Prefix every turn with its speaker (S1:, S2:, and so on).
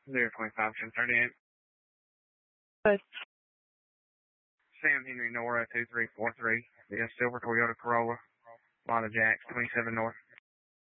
S1: 025 1038.
S2: Good.
S1: Sam Henry Nora 2343. The silver Toyota Corolla. Lot of Jacks 27 North.